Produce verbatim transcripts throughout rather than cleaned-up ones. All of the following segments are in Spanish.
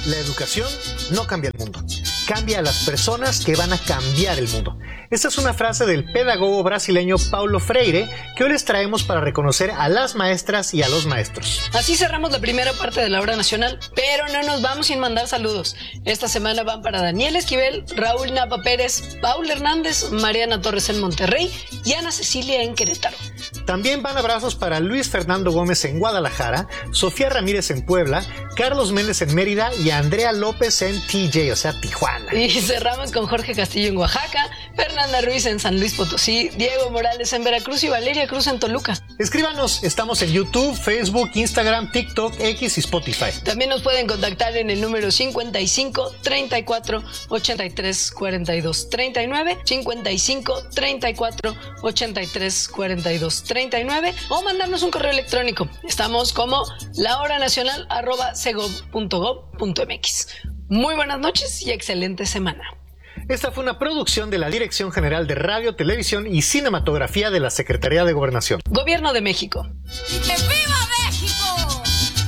La educación no cambia el mundo, cambia a las personas que van a cambiar el mundo. Esta es una frase del pedagogo brasileño Paulo Freire que hoy les traemos para reconocer a las maestras y a los maestros. Así cerramos la primera parte de la hora nacional, pero no nos vamos sin mandar saludos. Esta semana van para Daniel Esquivel, Raúl Napa Pérez, Paul Hernández, Mariana Torres en Monterrey y Ana Cecilia en Querétaro. También van abrazos para Luis Fernando Gómez en Guadalajara, Sofía Ramírez en Puebla, Carlos Méndez en Mérida y Andrea López en T J, o sea, Tijuana. Y cerramos con Jorge Castillo en Oaxaca, Fernanda Ruiz en San Luis Potosí, Diego Morales en Veracruz y Valeria Cruz en Toluca. Escríbanos, estamos en YouTube, Facebook, Instagram, TikTok, X y Spotify. También nos pueden contactar en el número cincuenta y cinco, treinta y cuatro, ochenta y tres, cuarenta y dos, treinta y nueve, cincuenta y cinco, treinta y cuatro, ochenta y tres, cuarenta y dos, treinta y nueve o mandarnos un correo electrónico. Estamos como lahoranacional arroba segov punto gov punto mx. Muy buenas noches y excelente semana. Esta fue una producción de la Dirección General de Radio, Televisión y Cinematografía de la Secretaría de Gobernación. Gobierno de México. ¡Que viva México!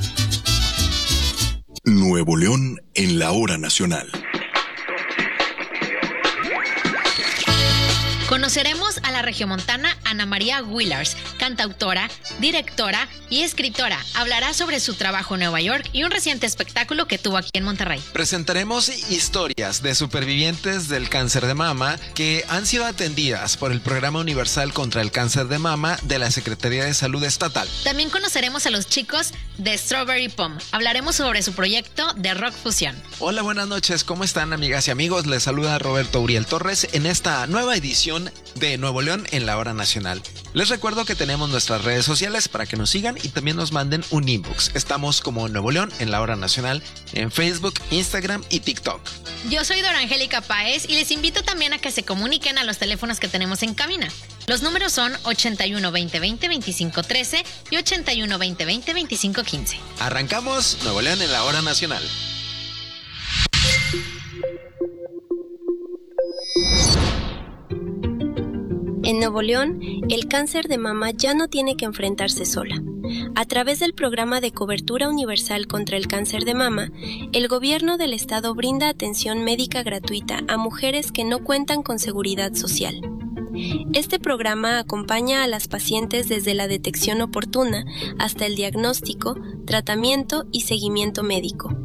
Nuevo León en la hora nacional. Conoceremos a la regiomontana Ana María Willars, cantautora, directora y escritora. Hablará sobre su trabajo en Nueva York y un reciente espectáculo que tuvo aquí en Monterrey. Presentaremos historias de supervivientes del cáncer de mama que han sido atendidas por el Programa Universal contra el Cáncer de Mama de la Secretaría de Salud Estatal. También conoceremos a los chicos de Strawberry Pom. Hablaremos sobre su proyecto de rock fusión. Hola, buenas noches. ¿Cómo están, amigas y amigos? Les saluda Roberto Uriel Torres en esta nueva edición de Nuevo León en la hora nacional. Les recuerdo que tenemos nuestras redes sociales para que nos sigan y también nos manden un inbox. Estamos como Nuevo León en la hora nacional en Facebook, Instagram y TikTok. Yo soy Dora Angélica Páez y les invito también a que se comuniquen a los teléfonos que tenemos en cabina. Los números son ochenta y uno, veinte, veinte, veinticinco, trece y ochenta y uno, veinte, veinte, veinticinco, quince. Arrancamos Nuevo León en la hora nacional. En Nuevo León, el cáncer de mama ya no tiene que enfrentarse sola. A través del Programa de Cobertura Universal contra el Cáncer de Mama, el gobierno del estado brinda atención médica gratuita a mujeres que no cuentan con seguridad social. Este programa acompaña a las pacientes desde la detección oportuna hasta el diagnóstico, tratamiento y seguimiento médico.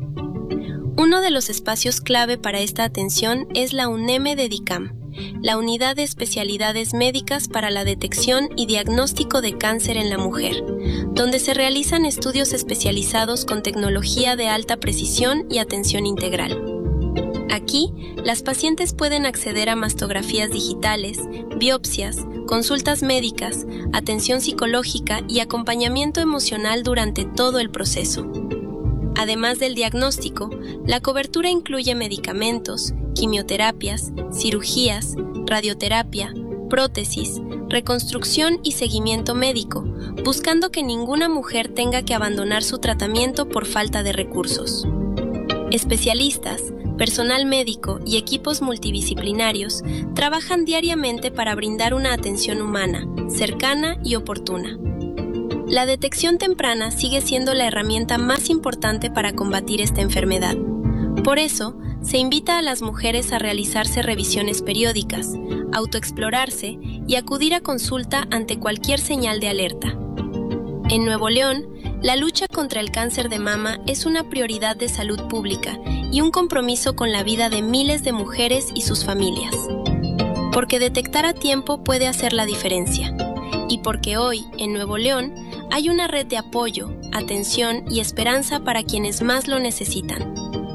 Uno de los espacios clave para esta atención es la UNEME de DICAM, la Unidad de Especialidades Médicas para la Detección y Diagnóstico de Cáncer en la Mujer, donde se realizan estudios especializados con tecnología de alta precisión y atención integral. Aquí, las pacientes pueden acceder a mastografías digitales, biopsias, consultas médicas, atención psicológica y acompañamiento emocional durante todo el proceso. Además del diagnóstico, la cobertura incluye medicamentos, quimioterapias, cirugías, radioterapia, prótesis, reconstrucción y seguimiento médico, buscando que ninguna mujer tenga que abandonar su tratamiento por falta de recursos. Especialistas, personal médico y equipos multidisciplinarios trabajan diariamente para brindar una atención humana, cercana y oportuna. La detección temprana sigue siendo la herramienta más importante para combatir esta enfermedad. Por eso, se invita a las mujeres a realizarse revisiones periódicas, autoexplorarse y acudir a consulta ante cualquier señal de alerta. En Nuevo León, la lucha contra el cáncer de mama es una prioridad de salud pública y un compromiso con la vida de miles de mujeres y sus familias. Porque detectar a tiempo puede hacer la diferencia. Y porque hoy, en Nuevo León, hay una red de apoyo, atención y esperanza para quienes más lo necesitan.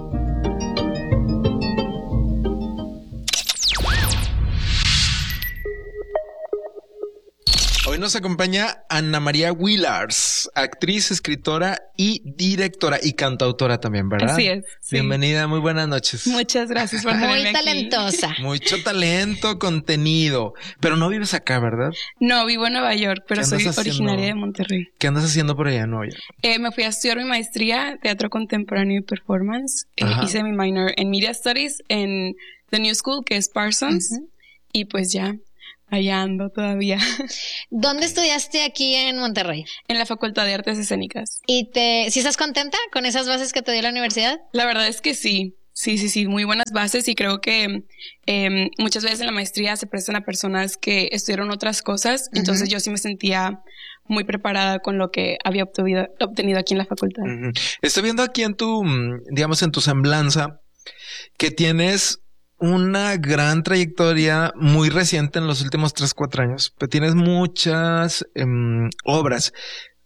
Hoy nos acompaña Ana María Willars, actriz, escritora y directora y cantautora también, ¿verdad? Así es. Sí. Bienvenida, muy buenas noches. Muchas gracias por tenerme Muy aquí. talentosa. Mucho talento, contenido. Pero no vives acá, ¿verdad? No, vivo en Nueva York, pero ¿Qué soy andas haciendo? originaria de Monterrey. ¿Qué andas haciendo por allá en Nueva York? Eh, me fui a estudiar mi maestría, teatro contemporáneo y performance. Eh, Ajá. hice mi minor en Media Studies en The New School, que es Parsons. Uh-huh. Y pues ya, allá ando todavía. ¿Dónde estudiaste aquí en Monterrey? En la Facultad de Artes Escénicas. ¿Y te, si estás contenta con esas bases que te dio la universidad? La verdad es que sí. Sí, sí, sí, muy buenas bases y creo que eh, muchas veces en la maestría se prestan a personas que estudiaron otras cosas, uh-huh. Entonces yo sí me sentía muy preparada con lo que había obtenido, obtenido aquí en la facultad. Uh-huh. Estoy viendo aquí en tu, digamos, en tu semblanza que tienes una gran trayectoria muy reciente en los últimos tres, cuatro años, pero tienes muchas um, obras.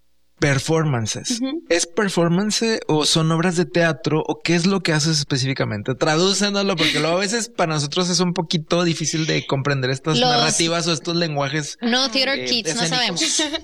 Performances. Uh-huh. ¿Es performance o son obras de teatro o qué es lo que haces específicamente? Tradúcenoslo porque luego a veces para nosotros es un poquito difícil de comprender estas Los... narrativas o estos lenguajes. No, theater eh, kids, no sabemos.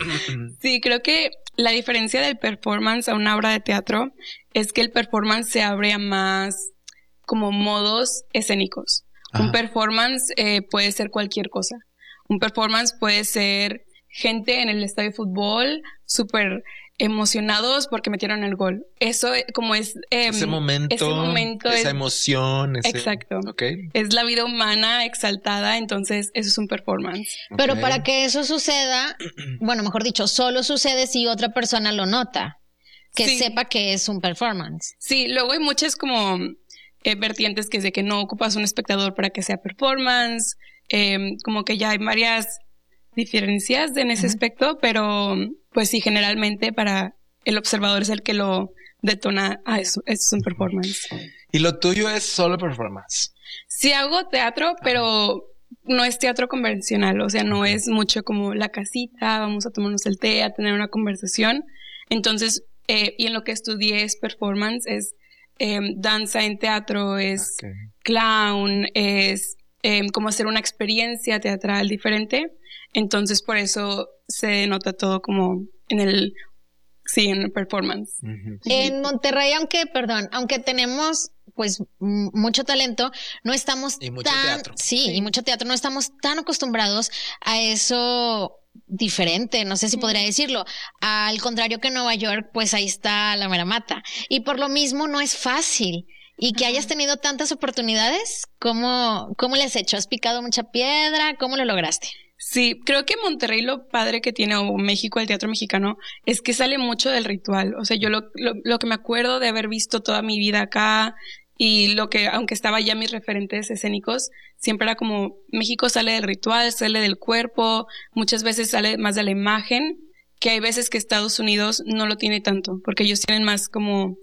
Sí, creo que la diferencia del performance a una obra de teatro es que el performance se abre a más como modos escénicos. Ajá. Un performance eh, puede ser cualquier cosa. Un performance puede ser gente en el estadio de fútbol súper emocionados porque metieron el gol. Eso como es... Eh, ese momento, ese momento esa es, emoción. Ese, exacto. Okay. Es la vida humana exaltada, entonces eso es un performance. Pero Okay. para que eso suceda, bueno, mejor dicho, solo sucede si otra persona lo nota, que sí. sepa que es un performance. Sí, luego hay muchas como eh, vertientes que es de que no ocupas un espectador para que sea performance, eh, como que ya hay varias diferencias en ese uh-huh. aspecto, pero pues sí, generalmente para el observador es el que lo detona a eso, eso es un performance. ¿Y lo tuyo es solo performance? Sí hago teatro, pero no es teatro convencional, o sea, no uh-huh. es mucho como la casita, vamos a tomarnos el té, a tener una conversación. Entonces, eh, y en lo que estudié es performance, es eh, danza en teatro, es okay. clown, es eh, como hacer una experiencia teatral diferente. Entonces, por eso se nota todo como en el, sí, en el performance. Uh-huh. En Monterrey, aunque, perdón, aunque tenemos, pues, m- mucho talento, no estamos y mucho tan, teatro. Sí, sí, y mucho teatro, no estamos tan acostumbrados a eso diferente, no sé si podría decirlo. Al contrario que en Nueva York, pues ahí está la mera mata. Y por lo mismo no es fácil. Y que hayas tenido tantas oportunidades, ¿cómo, cómo le has hecho? ¿Has picado mucha piedra? ¿Cómo lo lograste? Sí, creo que Monterrey lo padre que tiene, o México, el teatro mexicano, es que sale mucho del ritual. O sea, yo lo, lo, lo que me acuerdo de haber visto toda mi vida acá y lo que, aunque estaba ya mis referentes escénicos, siempre era como México sale del ritual, sale del cuerpo, muchas veces sale más de la imagen, que hay veces que Estados Unidos no lo tiene tanto, porque ellos tienen más como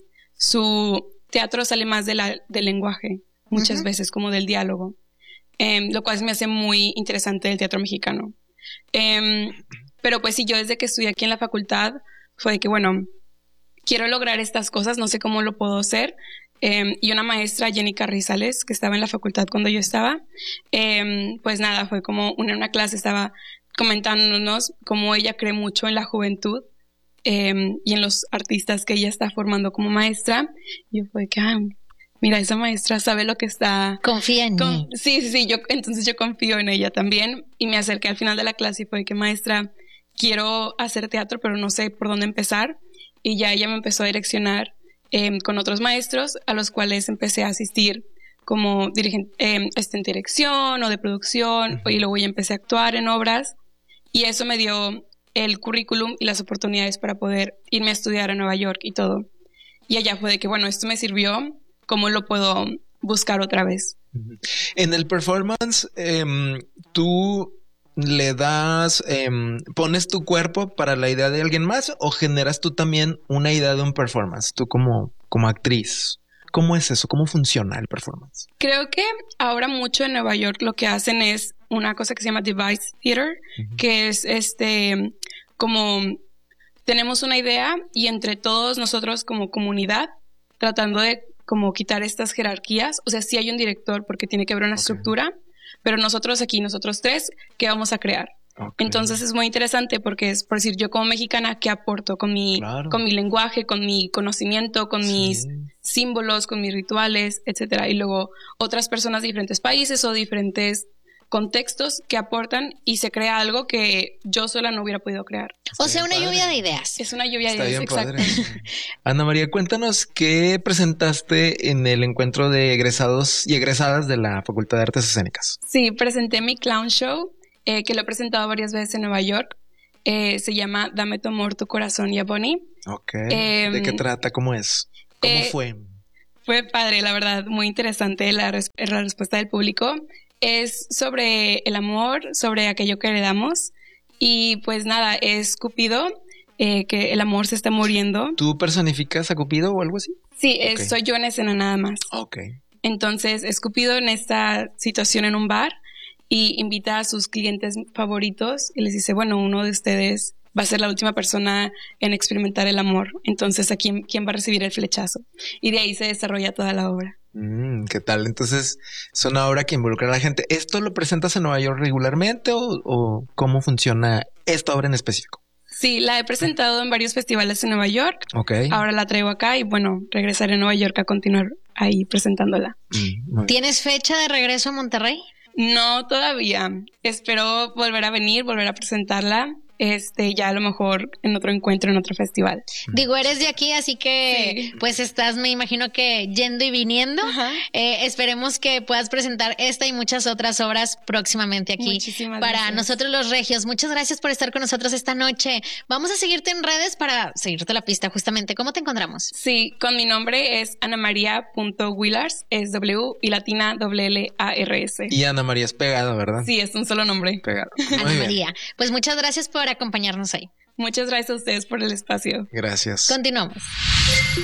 su teatro sale más de la, del lenguaje, muchas uh-huh. veces como del diálogo. Um, lo cual me hace muy interesante del teatro mexicano. Um, pero pues sí, yo desde que estudié aquí en la facultad fue de que, bueno, quiero lograr estas cosas, no sé cómo lo puedo hacer. Um, y una maestra, Jenny Carrizales, que estaba en la facultad cuando yo estaba, um, pues nada, fue como una, una clase, estaba comentándonos cómo ella cree mucho en la juventud um, y en los artistas que ella está formando como maestra. Y yo fue que, ah, mira, esa maestra sabe lo que está... Confía en con... mí. Sí, sí, sí, yo, entonces yo confío en ella también. Y me acerqué al final de la clase y fue que, maestra, quiero hacer teatro, pero no sé por dónde empezar. Y ya ella me empezó a direccionar eh, con otros maestros, a los cuales empecé a asistir como dirigente, eh, en dirección o de producción, uh-huh. y luego ya empecé a actuar en obras. Y eso me dio el currículum y las oportunidades para poder irme a estudiar a Nueva York y todo. Y allá fue de que, bueno, esto me sirvió... ¿Cómo lo puedo buscar otra vez? En el performance, eh, tú le das, eh, pones tu cuerpo para la idea de alguien más o generas tú también una idea de un performance, tú como, como actriz. ¿Cómo es eso? ¿Cómo funciona el performance? Creo que ahora mucho en Nueva York lo que hacen es una cosa que se llama device theater, uh-huh. que es este, como tenemos una idea y entre todos nosotros como comunidad tratando de como quitar estas jerarquías, o sea, sí hay un director porque tiene que haber una okay. estructura, pero nosotros aquí, nosotros tres, ¿qué vamos a crear? Okay. Entonces es muy interesante porque es, por decir, yo como mexicana, ¿qué aporto? Con mi, claro. con mi lenguaje, con mi conocimiento, con sí. mis símbolos, con mis rituales, etcétera. Y luego otras personas de diferentes países o diferentes contextos que aportan y se crea algo que yo sola no hubiera podido crear. O sea, una padre. lluvia de ideas. Es una lluvia Está de ideas, exacto. Ana María, cuéntanos qué presentaste en el encuentro de egresados y egresadas de la Facultad de Artes Escénicas. Sí, presenté mi clown show eh, que lo he presentado varias veces en Nueva York. Eh, se llama Dame tu amor, tu corazón y a Bonnie. Ok. Eh, ¿De qué trata? ¿Cómo es? ¿Cómo eh, fue? Fue padre, la verdad, muy interesante la, res- la respuesta del público. Es sobre el amor, sobre aquello que heredamos. Y pues nada, es Cupido, eh, que el amor se está muriendo. ¿Tú personificas a Cupido o algo así? Sí, es- Ok. soy yo en escena nada más. Ok. Entonces, es Cupido en esta situación en un bar y invita a sus clientes favoritos y les dice, bueno, uno de ustedes va a ser la última persona en experimentar el amor. Entonces, ¿a quién, quién va a recibir el flechazo? Y de ahí se desarrolla toda la obra. Mm, ¿qué tal? Entonces, es una obra que involucra a la gente. ¿Esto lo presentas en Nueva York regularmente o, o cómo funciona esta obra en específico? Sí, la he presentado en varios festivales en Nueva York. Ok. Ahora la traigo acá y bueno, regresaré a Nueva York a continuar ahí presentándola. Mm, muy bien. ¿Tienes fecha de regreso a Monterrey? No todavía. Espero volver a venir, volver a presentarla. Este, ya a lo mejor en otro encuentro, en otro festival. Digo, eres de aquí, así que Sí. pues estás, me imagino que yendo y viniendo. Ajá. Eh, esperemos que puedas presentar esta y muchas otras obras próximamente aquí Muchísimas para gracias. nosotros los regios. Muchas gracias por estar con nosotros esta noche. Vamos a seguirte en redes para seguirte la pista justamente. ¿Cómo te encontramos? Sí, con mi nombre es anamaria.willars, es W y latina W L A R S. Y Ana María es pegada, ¿verdad? Sí, es un solo nombre. Pegada. Ana Muy bien. María. Pues muchas gracias por acompañarnos ahí. Muchas gracias a ustedes por el espacio. Gracias. Continuamos.